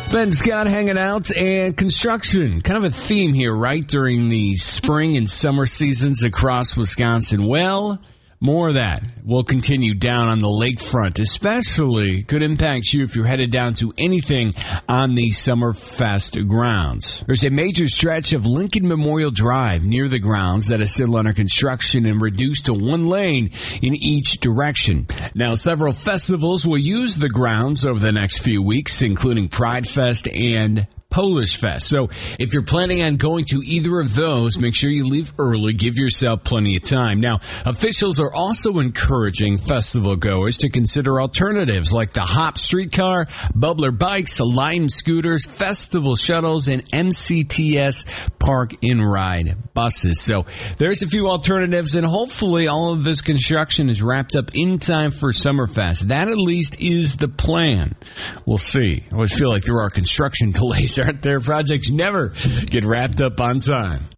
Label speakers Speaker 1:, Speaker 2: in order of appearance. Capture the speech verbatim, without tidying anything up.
Speaker 1: Ben Scott hanging out, and construction, kind of a theme here, right, during the spring and summer seasons across Wisconsin. Well, more of that will continue down on the lakefront, especially could impact you if you're headed down to anything on the Summerfest grounds. There's a major stretch of Lincoln Memorial Drive near the grounds that is still under construction and reduced to one lane in each direction. Now, several festivals will use the grounds over the next few weeks, including Pride Fest and Polish Fest. So if you're planning on going to either of those, make sure you leave early. Give yourself plenty of time. Now, officials are also encouraging festival goers to consider alternatives like the Hop streetcar, Bubbler bikes, Lime scooters, festival shuttles, and M C T S park and ride buses. So there's a few alternatives, and hopefully all of this construction is wrapped up in time for Summerfest. That at least is the plan. We'll see. I always feel like there are construction delays, aren't there? Projects never get wrapped up on time.